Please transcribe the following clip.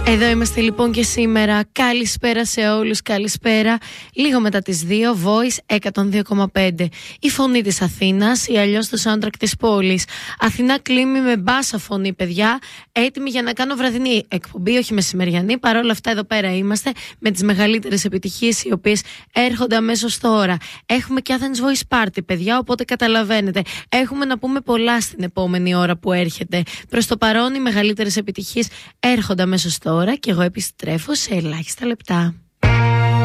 Εδώ είμαστε λοιπόν και σήμερα. Καλησπέρα σε όλους, καλησπέρα. Λίγο μετά τις 2, Voice 102,5. Η φωνή της Αθήνας ή αλλιώς το soundtrack της πόλης. Αθηνά κλείνει με μπάσα φωνή, παιδιά. Έτοιμοι για να κάνω βραδινή εκπομπή, όχι μεσημεριανή. Παρ' όλα αυτά, εδώ πέρα είμαστε με τις μεγαλύτερες επιτυχίες, οι οποίες έρχονται αμέσως τώρα. Έχουμε και Athens Voice Party, παιδιά, οπότε καταλαβαίνετε. Έχουμε να πούμε πολλά στην επόμενη ώρα που έρχεται. Προς το παρόν, οι μεγαλύτερες επιτυχίες έρχονται αμέσως τώρα και εγώ επιστρέφω σε ελάχιστα λεπτά.